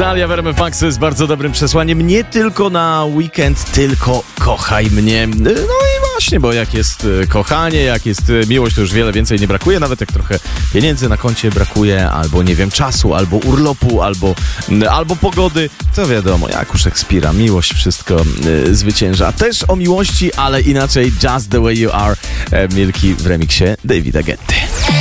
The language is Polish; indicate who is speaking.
Speaker 1: Zalia w RMF Max z bardzo dobrym przesłaniem. Nie tylko na weekend, tylko kochaj mnie. No i właśnie, bo jak jest kochanie, jak jest miłość, to już wiele więcej nie brakuje. Nawet jak trochę pieniędzy na koncie brakuje, albo nie wiem, czasu, albo urlopu, albo pogody, to wiadomo, jak u Szekspira, miłość wszystko zwycięża. Też o miłości, ale inaczej, Just the way you are, Milki w remiksie Davida Guetty.